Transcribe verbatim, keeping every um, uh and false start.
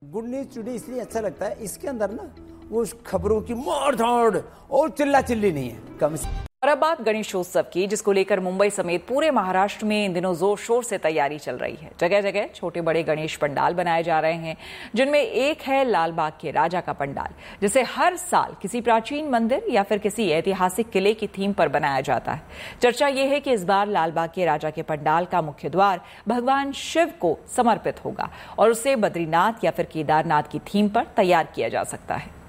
Good news today इसलिए अच्छा लगता है, इसके अंदर ना वो खबरों की मार धाड़ और चिल्ला चिल्ली नहीं है, कम से। और अब बात गणेशोत्सव की, जिसको लेकर मुंबई समेत पूरे महाराष्ट्र में इन दिनों जोर शोर से तैयारी चल रही है। जगह जगह छोटे बड़े गणेश पंडाल बनाए जा रहे हैं, जिनमें एक है लालबाग के राजा का पंडाल, जिसे हर साल किसी प्राचीन मंदिर या फिर किसी ऐतिहासिक किले की थीम पर बनाया जाता है। चर्चा यह है कि इस बार लालबाग के राजा के पंडाल का मुख्य द्वार भगवान शिव को समर्पित होगा और उसे बद्रीनाथ या फिर केदारनाथ की थीम पर तैयार किया जा सकता है।